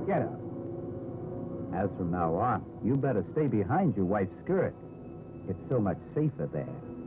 Get up. As from now on, you better stay behind your wife's skirt. It's so much safer there.